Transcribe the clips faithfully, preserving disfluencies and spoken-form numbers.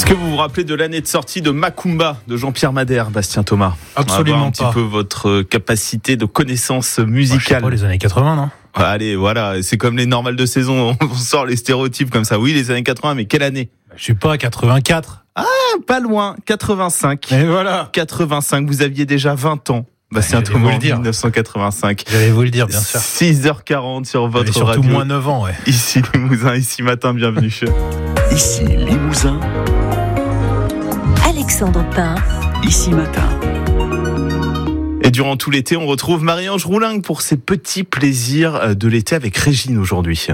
Est-ce que vous vous rappelez de l'année de sortie de Macumba de Jean-Pierre Madère, Bastien Thomas? Absolument un pas. Un petit peu votre capacité de connaissance musicale. Bah, je sais pas, les années quatre-vingts, non? Allez, voilà, c'est comme les normales de saison, on sort les stéréotypes comme ça. Oui, les années quatre-vingts, mais quelle année? Je suis pas à quatre-vingt-quatre. Ah, pas loin, quatre-vingt-cinq. Et voilà. quatre-vingt-cinq, vous aviez déjà vingt ans. Bastien J'allais Thomas, vous le en dire. dix-neuf cent quatre-vingt-cinq. J'allais vous le dire, bien sûr. six heures quarante sur votre J'avais surtout radio. moins neuf ans, ouais. Ici Limousin, ici Matin, bienvenue. Ici Limousin, Alexandre Pain, Ici Matin. Et durant tout l'été, on retrouve Marie-Ange Roulingue pour ses petits plaisirs de l'été avec Régine aujourd'hui.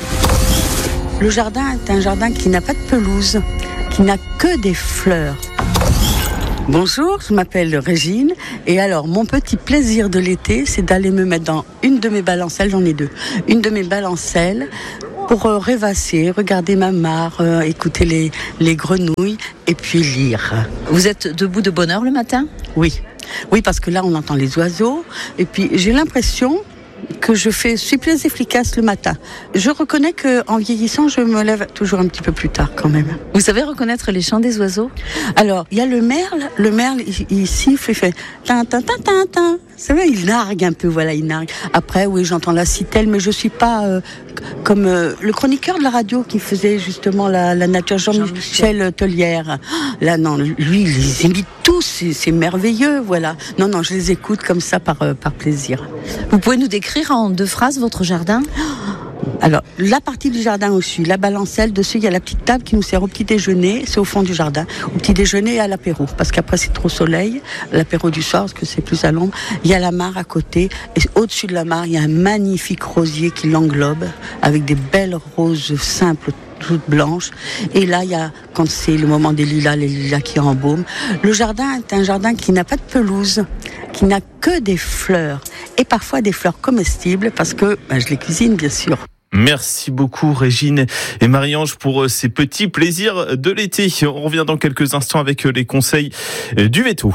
Le jardin est un jardin qui n'a pas de pelouse, qui n'a que des fleurs. Bonjour, je m'appelle Régine et alors mon petit plaisir de l'été, c'est d'aller me mettre dans une de mes balancelles, j'en ai deux, une de mes balancelles pour euh, rêvasser, regarder ma mare, euh, écouter les, les grenouilles et puis lire. vous êtes debout de bonne heure le matin? Oui, oui parce que là on entend les oiseaux et puis j'ai l'impression que je fais, suis plus efficace le matin. Je reconnais qu'en vieillissant, je me lève toujours un petit peu plus tard quand même. Vous savez reconnaître les chants des oiseaux? Alors, il y a le merle, le merle, il, il siffle, il fait tin tin tin tin tin. C'est vrai, il nargue un peu, voilà, il nargue. Après, oui, j'entends la citelle, mais je suis pas euh, comme euh, le chroniqueur de la radio qui faisait justement la, la nature, Jean-Michel Tolière. Là, non, lui, il les imite tous, c'est, c'est merveilleux, voilà. Non, non, je les écoute comme ça par, euh, par plaisir. Vous pouvez nous décrire en deux phrases votre jardin? Alors, la partie du jardin au-dessus, la balancelle, dessus, il y a la petite table qui nous sert au petit déjeuner, c'est au fond du jardin. Au petit déjeuner et à l'apéro, parce qu'après c'est trop soleil, l'apéro du soir, parce que c'est plus à l'ombre. Il y a la mare à côté, et au-dessus de la mare, il y a un magnifique rosier qui l'englobe, avec des belles roses simples, toutes blanches. Et là, il y a, quand c'est le moment des lilas, les lilas qui embaument. Le jardin est un jardin qui n'a pas de pelouse, qui n'a que des fleurs, et parfois des fleurs comestibles, parce que ben, je les cuisine, bien sûr. Merci beaucoup Régine et Marie-Ange pour ces petits plaisirs de l'été. On revient dans quelques instants avec les conseils du Veto.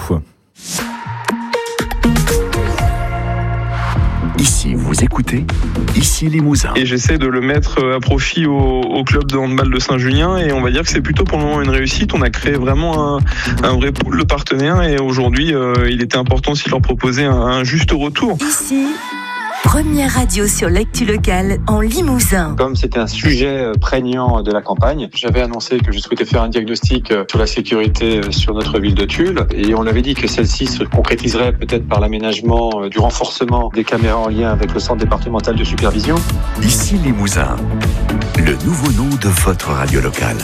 Ici, vous écoutez Ici Limousin. Et j'essaie de le mettre à profit au, au club de handball de Saint-Julien et on va dire que c'est plutôt pour le moment une réussite. On a créé vraiment un, un vrai pool de partenaires et aujourd'hui euh, il était important aussi de leur proposer un, un juste retour. Ici, première radio sur l'actu locale en Limousin. Comme c'était un sujet prégnant de la campagne, j'avais annoncé que je souhaitais faire un diagnostic sur la sécurité sur notre ville de Tulle et on avait dit que celle-ci se concrétiserait peut-être par l'aménagement du renforcement des caméras en lien avec le centre départemental de supervision. Ici Limousin, le nouveau nom de votre radio locale.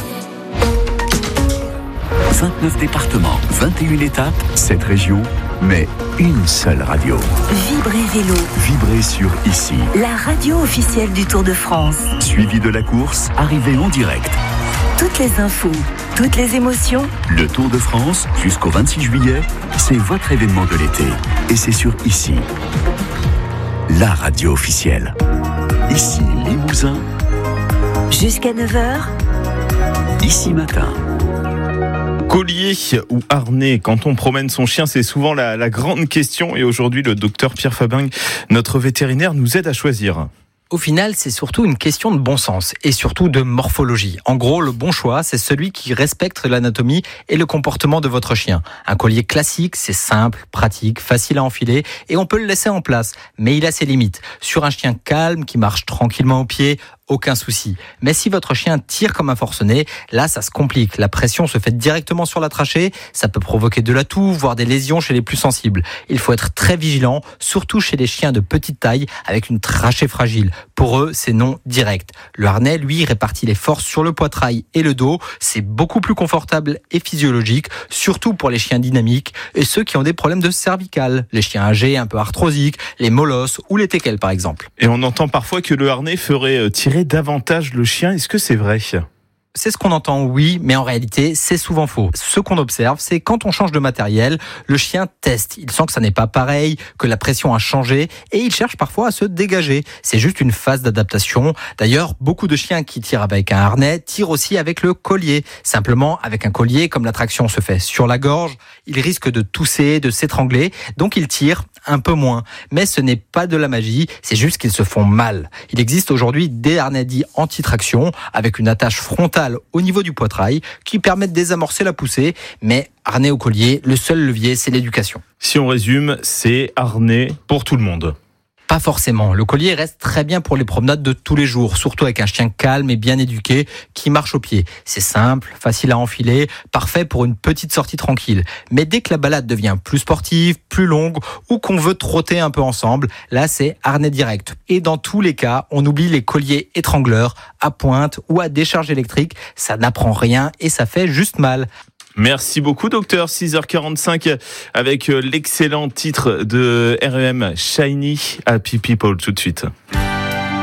vingt-neuf départements, vingt et une étapes, sept régions, mais une seule radio. Vibrez Vélo, Vibrez sur Ici. la radio officielle du Tour de France. Suivi de la course, arrivée en direct. Toutes les infos, toutes les émotions. Le Tour de France, jusqu'au vingt-six juillet, c'est votre événement de l'été. Et c'est sur Ici. La radio officielle. Ici Limousin, Jusqu'à neuf heures, Ici Matin. Collier ou harnais, quand on promène son chien, c'est souvent la, la grande question. Et aujourd'hui, le docteur Pierre Fabing, notre vétérinaire, nous aide à choisir. Au final, c'est surtout une question de bon sens et surtout de morphologie. En gros, le bon choix, c'est celui qui respecte l'anatomie et le comportement de votre chien. Un collier classique, c'est simple, pratique, facile à enfiler et on peut le laisser en place. Mais il a ses limites. Sur un chien calme qui marche tranquillement au pied, aucun souci. Mais si votre chien tire comme un forcené, là, ça se complique. La pression se fait directement sur la trachée. Ça peut provoquer de la toux, voire des lésions chez les plus sensibles. Il faut être très vigilant, surtout chez les chiens de petite taille avec une trachée fragile. Pour eux, c'est non direct. Le harnais, lui, répartit les forces sur le poitrail et le dos. C'est beaucoup plus confortable et physiologique, surtout pour les chiens dynamiques et ceux qui ont des problèmes de cervicales. Les chiens âgés, un peu arthrosiques, les molosses ou les teckels, par exemple. Et on entend parfois que le harnais ferait tirer davantage le chien. Est-ce que c'est vrai ? C'est ce qu'on entend, oui, mais en réalité, c'est souvent faux. Ce qu'on observe, c'est quand on change de matériel, le chien teste. Il sent que ça n'est pas pareil, que la pression a changé, et il cherche parfois à se dégager. C'est juste une phase d'adaptation. D'ailleurs, beaucoup de chiens qui tirent avec un harnais tirent aussi avec le collier. Simplement, avec un collier, comme la traction se fait sur la gorge, il risque de tousser, de s'étrangler, donc il tire un peu moins. Mais ce n'est pas de la magie, c'est juste qu'ils se font mal. Il existe aujourd'hui des harnais dits anti-traction avec une attache frontale au niveau du poitrail qui permettent de désamorcer la poussée. Mais harnais au collier, le seul levier, c'est l'éducation. Si on résume, c'est harnais pour tout le monde. Pas forcément. Le collier reste très bien pour les promenades de tous les jours, surtout avec un chien calme et bien éduqué qui marche au pied. C'est simple, facile à enfiler, parfait pour une petite sortie tranquille. Mais dès que la balade devient plus sportive, plus longue ou qu'on veut trotter un peu ensemble, là c'est harnais direct. Et dans tous les cas, on oublie les colliers étrangleurs à pointe ou à décharge électrique. Ça n'apprend rien et ça fait juste mal. Merci beaucoup, docteur. six heures quarante-cinq avec l'excellent titre de R E M, Shiny Happy People, tout de suite.